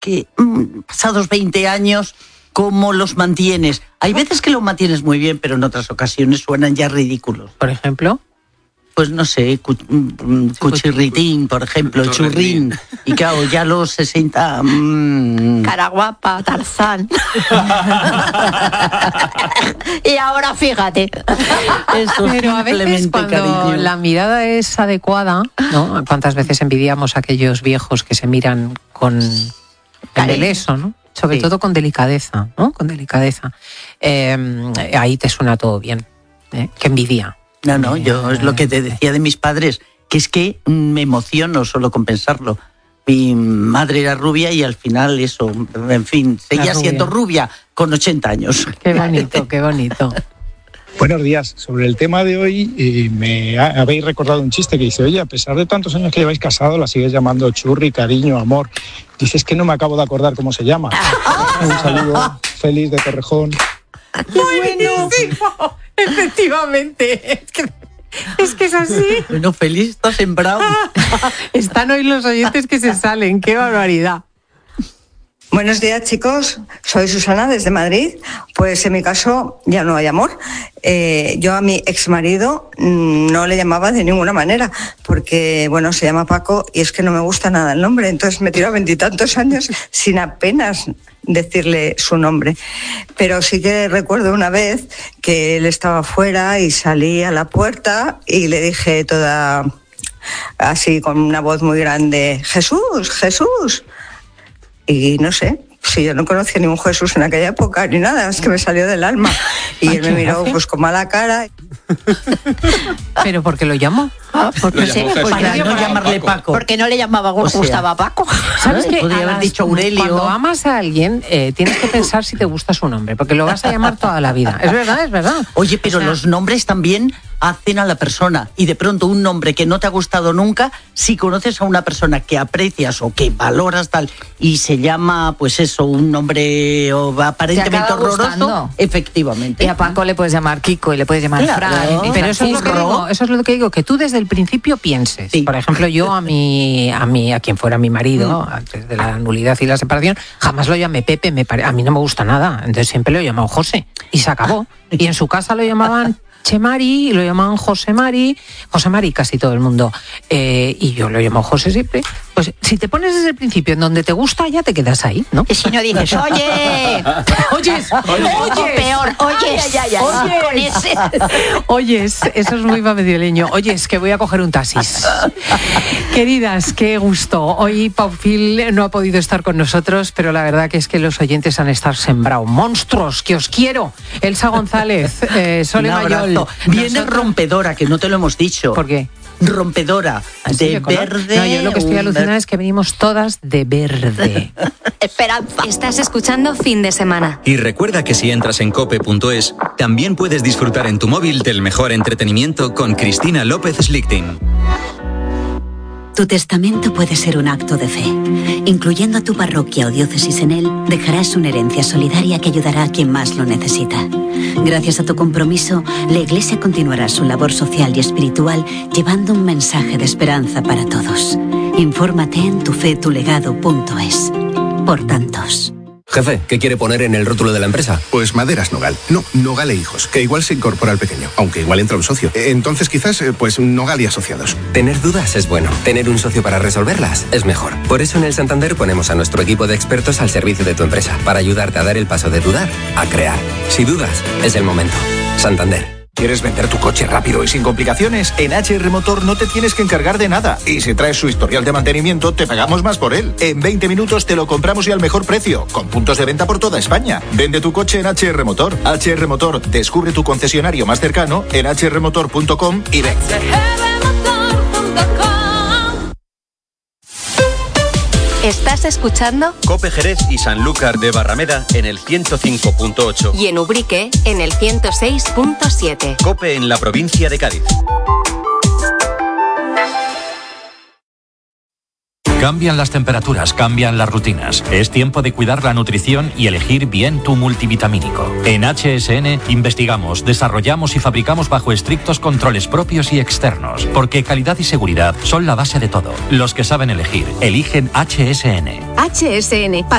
que pasados 20 años, ¿cómo los mantienes? Hay veces que los mantienes muy bien, pero en otras ocasiones suenan ya ridículos. ¿Por ejemplo? Pues no sé, cuchirritín, por ejemplo, churrín. Y claro, ya los 60... Caraguapa, Tarzán. Y ahora fíjate. Eso, pero a veces cuando cariño, la mirada es adecuada, ¿no? ¿Cuántas veces envidiamos a aquellos viejos que se miran con embeleso, ¿no? Sobre todo con delicadeza, ¿no? Con delicadeza. Ahí te suena todo bien. Qué envidia. No, yo es lo que te decía de mis padres, que es que me emociono solo con pensarlo. Mi madre era rubia y al final eso, en fin, seguía siendo rubia con 80 años. Qué bonito, qué bonito. Buenos días. Sobre el tema de hoy, me habéis recordado un chiste que dice, oye, a pesar de tantos años que lleváis casado, la sigues llamando churri, cariño, amor. Dices que no me acabo de acordar cómo se llama. Un saludo, Félix de Torrejón. Buenísimo, efectivamente. Es que es así. Bueno, Félix, estás sembrado. Están hoy los oyentes que se salen, qué barbaridad. Buenos días, chicos. Soy Susana desde Madrid. Pues en mi caso ya no hay amor. Yo a mi exmarido no le llamaba de ninguna manera, porque bueno, se llama Paco y es que no me gusta nada el nombre. Entonces me tiró 20 y tantos años sin apenas decirle su nombre. Pero sí que recuerdo una vez que él estaba fuera y salí a la puerta y le dije toda así con una voz muy grande, Jesús, Jesús. Y no sé, si yo no conocía ningún Jesús en aquella época ni nada, es que me salió del alma. Y él me miró pues con mala cara. ¿Pero por qué lo llamó? Porque para no llamarle Paco. Porque no le llamaba Gustavo a Paco. ¿Sabes qué? Podría haber dicho Aurelio. Cuando amas a alguien, tienes que pensar si te gusta su nombre, porque lo vas a llamar toda la vida. Es verdad, es verdad. Oye, pero los nombres también hacen a la persona. Y de pronto un nombre que no te ha gustado nunca, si conoces a una persona que aprecias o que valoras tal, y se llama, pues eso, un nombre aparentemente horroroso, efectivamente. Y a Paco le puedes llamar Kiko y le puedes llamar Fran. Pero eso es lo que digo, que tú desde el principio pienses. Sí. Por ejemplo, yo a quien fuera mi marido, antes de la nulidad y la separación, jamás lo llamé Pepe, a mí no me gusta nada, entonces siempre lo he llamado José, y se acabó. Y en su casa lo llamaban Chemari, y lo llamaban José Mari casi todo el mundo, y yo lo llamo José siempre. Pues si te pones desde el principio en donde te gusta, ya te quedas ahí, ¿no? Y si no dices, oye, peor, oyes, eso es muy madrileño. Oyes, que voy a coger un taxis. Queridas, qué gusto. Hoy Paufil no ha podido estar con nosotros, pero la verdad que es que los oyentes han estado sembrados. Monstruos, que os quiero. Elsa González, Sole Mayol. Viene rompedora, que no te lo hemos dicho. ¿Por qué? Rompedora, de verde. No, yo lo que estoy alucinada es que venimos todas de verde. Esperanza. Estás escuchando Fin de Semana. Y recuerda que si entras en cope.es, también puedes disfrutar en tu móvil del mejor entretenimiento con Cristina López Slichting. Tu testamento puede ser un acto de fe. Incluyendo a tu parroquia o diócesis en él, dejarás una herencia solidaria que ayudará a quien más lo necesita. Gracias a tu compromiso, la Iglesia continuará su labor social y espiritual llevando un mensaje de esperanza para todos. Infórmate en tufetulegado.es. Por tantos. Jefe, ¿qué quiere poner en el rótulo de la empresa? Pues Maderas Nogal. No, Nogal e Hijos, que igual se incorpora al pequeño, aunque igual entra un socio. Entonces quizás, pues Nogal y Asociados. Tener dudas es bueno. Tener un socio para resolverlas es mejor. Por eso en el Santander ponemos a nuestro equipo de expertos al servicio de tu empresa, para ayudarte a dar el paso de dudar a crear. Si dudas, es el momento. Santander. ¿Quieres vender tu coche rápido y sin complicaciones? En HR Motor no te tienes que encargar de nada. Y si traes su historial de mantenimiento, te pagamos más por él. En 20 minutos te lo compramos y al mejor precio, con puntos de venta por toda España. Vende tu coche en HR Motor. HR Motor, descubre tu concesionario más cercano en hrmotor.com y ven. Estás escuchando Cope Jerez y Sanlúcar de Barrameda en el 105.8. y en Ubrique en el 106.7. Cope en la provincia de Cádiz. Cambian las temperaturas, cambian las rutinas. Es tiempo de cuidar la nutrición y elegir bien tu multivitamínico. En HSN investigamos, desarrollamos y fabricamos bajo estrictos controles propios y externos, porque calidad y seguridad son la base de todo. Los que saben elegir, eligen HSN. HSN.